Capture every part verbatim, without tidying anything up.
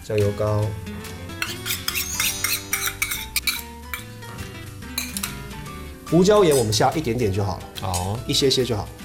酱油膏，胡椒盐我们下一点点就好了， 好， 一些些就好。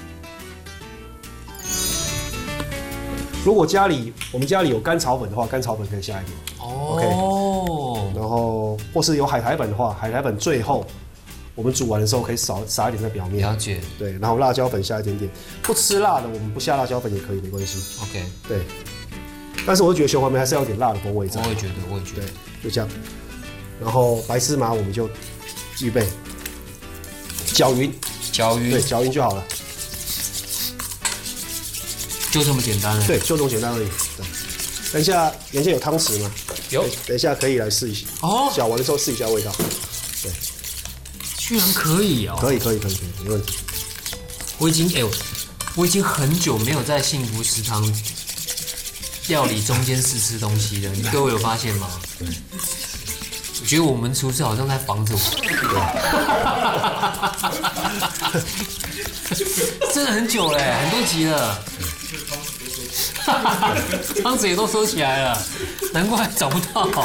如果家里我们家里有甘草粉的话，甘草粉可以下一点。 哦， 然后或是有海苔粉的话，海苔粉最后我们煮完的时候可以少撒一点在表面。 了解。 对，然后辣椒粉下一点点。不吃辣的我们不下辣椒粉也可以，没关系。 OK。 对。但是我觉得雄黄梅还是要有点辣的风味在。 我也觉得，我也觉得。 对，就这样。然后白芝麻我们就预备，搅匀， 搅匀， 对，搅匀就好了。 就这么简单了。 对，就这么简单而已。对。等一下，眼前有汤匙吗？ 有。 等一下可以来试一下。哦。搅完了之后试一下味道。对。 居然可以哦！ 可以，可以，可以，可以，没问题。 我已经哎、欸，我已经很久没有在幸福食堂料理中间试吃东西了。你各位有发现吗？对。我觉得我们厨师好像在防着我。真的很久嘞，很多集了。汤匙也都收起来了，难怪找不到。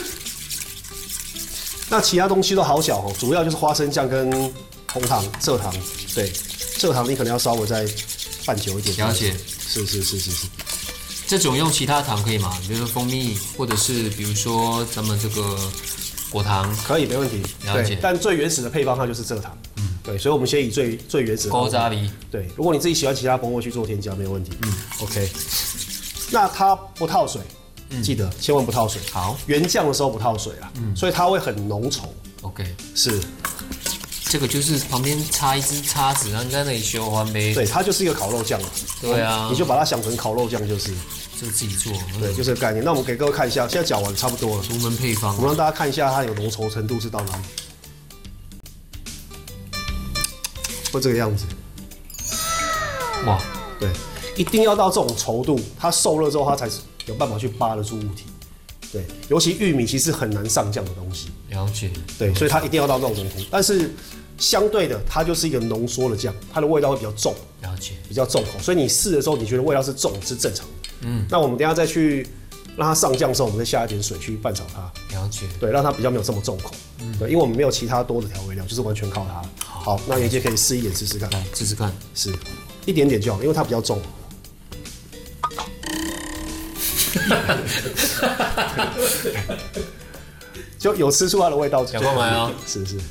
那其他东西都好小哦，主要就是花生酱跟红糖、蔗糖。对，蔗糖你可能要稍微再拌久一点。 了解。 是是是是是。 这种用其他糖可以吗？比如说蜂蜜，或者是比如说咱们这个果糖， 可以，没问题。 了解。 但最原始的配方它就是蔗糖。嗯。对，所以我们先以最最原始的。 高渣梨。 对，如果你自己喜欢其他风味去做添加，没有问题。嗯。OK。那它不套水。记得千万不套水。 好， 原酱的时候不套水啊，嗯，所以它会很浓稠。 OK， 是， 这个就是旁边插一支叉子，然后你在那里修完呗。 对，它就是一个烤肉酱嘛。 对啊， 你就把它想成烤肉酱就是。 这个自己做。 对，就是这个概念。那我们给各位看一下，现在搅完差不多了。 独门配方， 我们让大家看一下它有浓稠程度是到哪里。会这个样子。哇，对，一定要到这种稠度，它受热之后它才有办法去扒得住物体。对，尤其玉米其实很难上酱的东西。 了解。 对，所以它一定要到这种程度。但是相对的，它就是一个浓缩的酱，它的味道会比较重。 了解。比较重口，所以你试的时候，你觉得味道是重是正常的。嗯。那我们等一下再去让它上酱的时候，我们再下一点水去拌炒它。 了解。对， 让它比较没有这么重口。嗯。对，因为我们没有其他多的调味料，就是完全靠它。好，那妍姐可以试一点试试看。 试试看。 是，一点点就好，因为它比较重。就有吃出它的味道。 小光买哦。 是是。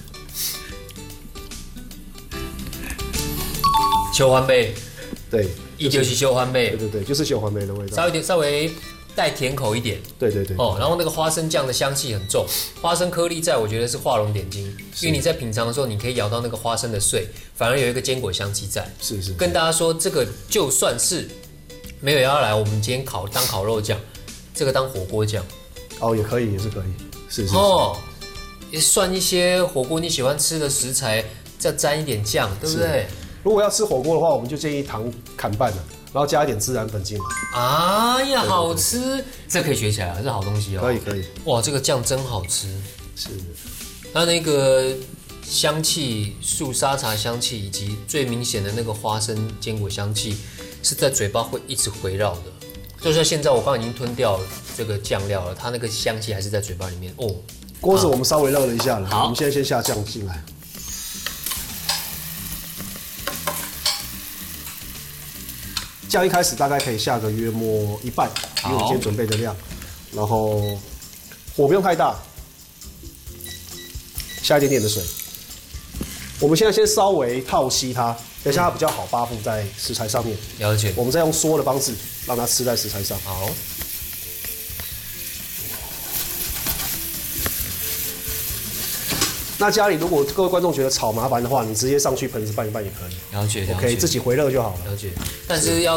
修欢杯。 对。 依旧是修欢杯。 对对对，就是修欢杯的味道。 稍微点，稍微带甜口一点。 对对对。 哦，然后那个花生酱的香气很重，花生颗粒在我觉得是画龙点睛，因为你在品尝的时候，你可以咬到那个花生的碎，反而有一个坚果香气在。 是是。 跟大家说，这个就算是没有要来，我们今天烤当烤肉酱，这个当火锅酱， 哦，也可以，也是可以，是是哦，也涮一些火锅你喜欢吃的食材，再沾一点酱，对不对？ 如果要吃火锅的话，我们就建议糖砍半了，然后加一点孜然粉进来。 哎呀，好吃，这可以学起来，这是好东西哦。 可以可以。 哇，这个酱真好吃。 是。 它那个香气，树沙茶香气，以及最明显的那个花生坚果香气。是在嘴巴会一直回绕的，就像现在我刚刚已经吞掉了这个酱料了，它那个香气还是在嘴巴里面哦。 锅子我们稍微热了一下了， 好， 我们现在先下酱进来。酱一开始大概可以下个约莫一半，因为我们今天准备的量，然后火不用太大，下一点点的水。我们现在先稍微套稀它。等一下它比较好扒附在食材上面。 了解。 我们再用缩的方式让它吃在食材上。 好。 那家里如果各位观众觉得炒麻烦的话，你直接上去盆子拌一拌也可以。 了解。 OK， 自己回热就好了。 了解。但是要。